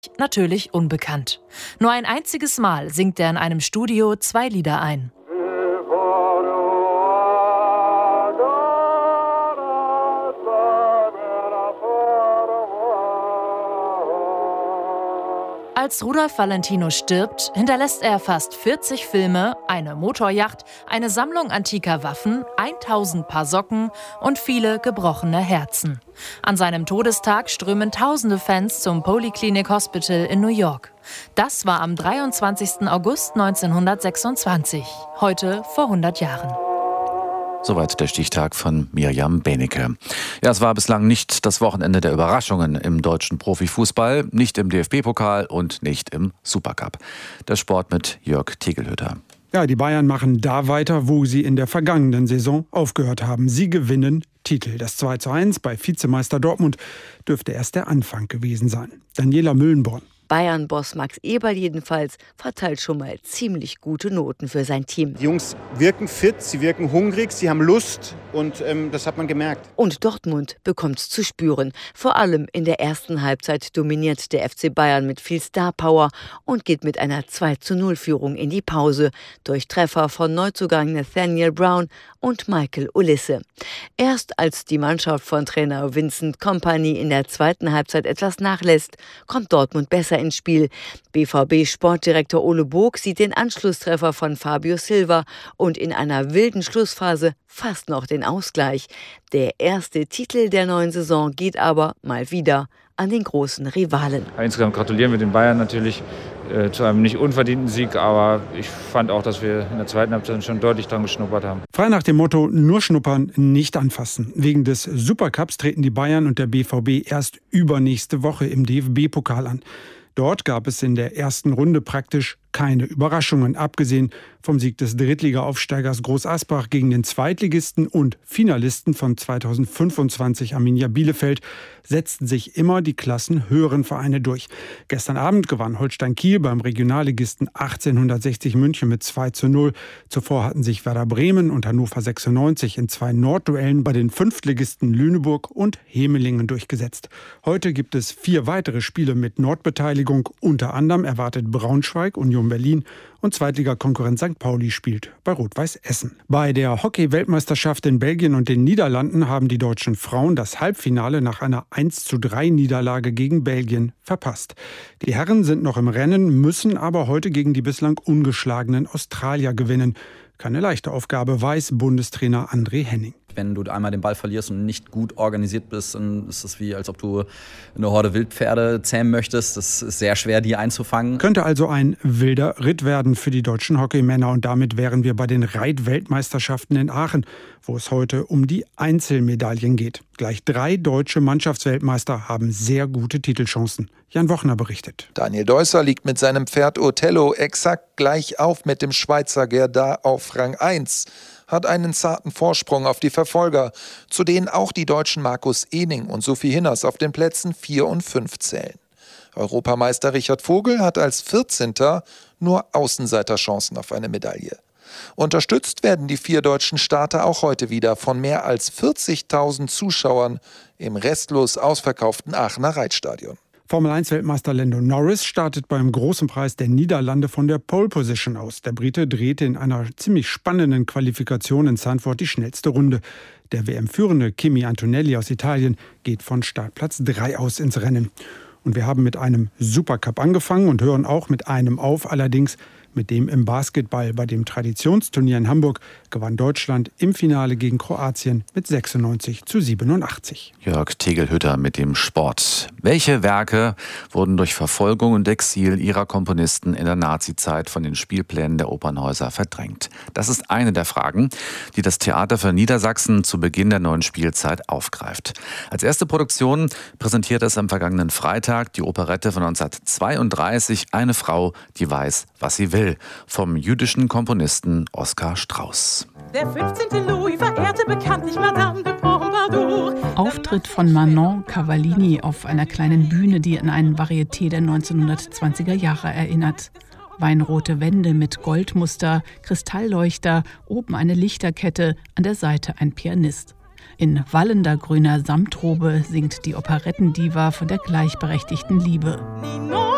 natürlich unbekannt. Nur ein einziges Mal singt er in einem Studio 2 Lieder ein. Als Rudolf Valentino stirbt, hinterlässt er fast 40 Filme, eine Motoryacht, eine Sammlung antiker Waffen, 1000 Paar Socken und viele gebrochene Herzen. An seinem Todestag strömen tausende Fans zum Polyclinic Hospital in New York. Das war am 23. August 1926, heute vor 100 Jahren. Soweit der Stichtag von Mirjam Benecke. Ja, es war bislang nicht das Wochenende der Überraschungen im deutschen Profifußball, nicht im DFB-Pokal und nicht im Supercup. Der Sport mit Jörg Tegelhütter. Ja, die Bayern machen da weiter, wo sie in der vergangenen Saison aufgehört haben. Sie gewinnen Titel. Das 2:1 bei Vizemeister Dortmund dürfte erst der Anfang gewesen sein. Daniela Müllenborn. Bayern-Boss Max Eberl jedenfalls verteilt schon mal ziemlich gute Noten für sein Team. Die Jungs wirken fit, sie wirken hungrig, sie haben Lust und das hat man gemerkt. Und Dortmund bekommt's zu spüren. Vor allem in der ersten Halbzeit dominiert der FC Bayern mit viel Star-Power und geht mit einer 2:0-Führung in die Pause durch Treffer von Neuzugang Nathaniel Brown und Michael Olise. Erst als die Mannschaft von Trainer Vincent Kompany in der zweiten Halbzeit etwas nachlässt, kommt Dortmund besser ins Spiel. BVB-Sportdirektor Ole Bog sieht den Anschlusstreffer von Fabio Silva und in einer wilden Schlussphase fast noch den Ausgleich. Der erste Titel der neuen Saison geht aber mal wieder an den großen Rivalen. Insgesamt gratulieren wir den Bayern natürlich zu einem nicht unverdienten Sieg, aber ich fand auch, dass wir in der zweiten Halbzeit schon deutlich dran geschnuppert haben. Frei nach dem Motto, nur schnuppern, nicht anfassen. Wegen des Supercups treten die Bayern und der BVB erst übernächste Woche im DFB-Pokal an. Dort gab es in der ersten Runde praktisch keine Überraschungen, abgesehen vom Sieg des Drittliga-Aufsteigers Groß Asbach gegen den Zweitligisten und Finalisten von 2025 Arminia Bielefeld, setzten sich immer die klassenhöheren Vereine durch. Gestern Abend gewann Holstein Kiel beim Regionalligisten 1860 München mit 2:0. Zuvor hatten sich Werder Bremen und Hannover 96 in 2 Nordduellen bei den Fünftligisten Lüneburg und Hemelingen durchgesetzt. Heute gibt es 4 weitere Spiele mit Nordbeteiligung. Unter anderem erwartet Braunschweig, Union Berlin und Zweitligakonkurrent St. Pauli spielt bei Rot-Weiß Essen. Bei der Hockey-Weltmeisterschaft in Belgien und den Niederlanden haben die deutschen Frauen das Halbfinale nach einer 1:3-Niederlage gegen Belgien verpasst. Die Herren sind noch im Rennen, müssen aber heute gegen die bislang ungeschlagenen Australier gewinnen. Keine leichte Aufgabe, weiß Bundestrainer André Henning. Wenn du einmal den Ball verlierst und nicht gut organisiert bist, dann ist es wie, als ob du eine Horde Wildpferde zähmen möchtest. Das ist sehr schwer, die einzufangen. Könnte also ein wilder Ritt werden für die deutschen Hockeymänner. Und damit wären wir bei den Reit-Weltmeisterschaften in Aachen, wo es heute um die Einzelmedaillen geht. Gleich 3 deutsche Mannschaftsweltmeister haben sehr gute Titelchancen. Jan Wochner berichtet. Daniel Deusser liegt mit seinem Pferd Othello exakt gleich auf mit dem Schweizer Gerda auf Rang 1. Hat einen zarten Vorsprung auf die Verfolger, zu denen auch die deutschen Markus Ehning und Sophie Hinners auf den Plätzen 4 und 5 zählen. Europameister Richard Vogel hat als 14. nur Außenseiterchancen auf eine Medaille. Unterstützt werden die 4 deutschen Starter auch heute wieder von mehr als 40.000 Zuschauern im restlos ausverkauften Aachener Reitstadion. Formel-1-Weltmeister Lando Norris startet beim Großen Preis der Niederlande von der Pole Position aus. Der Brite drehte in einer ziemlich spannenden Qualifikation in Zandvoort die schnellste Runde. Der WM-führende Kimi Antonelli aus Italien geht von Startplatz 3 aus ins Rennen. Und wir haben mit einem Supercup angefangen und hören auch mit einem auf, allerdings mit dem im Basketball. Bei dem Traditionsturnier in Hamburg gewann Deutschland im Finale gegen Kroatien mit 96:87. Jörg Tegelhütter mit dem Sport. Welche Werke wurden durch Verfolgung und Exil ihrer Komponisten in der Nazizeit von den Spielplänen der Opernhäuser verdrängt? Das ist eine der Fragen, die das Theater für Niedersachsen zu Beginn der neuen Spielzeit aufgreift. Als erste Produktion präsentiert es am vergangenen Freitag die Operette von 1932 Eine Frau, die weiß, was sie will, vom jüdischen Komponisten Oskar Strauß. Der 15. Louis verehrte bekanntlich Madame de Pompadour. Auftritt von Manon Cavallini auf einer kleinen Bühne, die an ein Varieté der 1920er Jahre erinnert. Weinrote Wände mit Goldmuster, Kristallleuchter, oben eine Lichterkette, an der Seite ein Pianist. In wallender grüner Samtrobe singt die Operettendiva von der gleichberechtigten Liebe.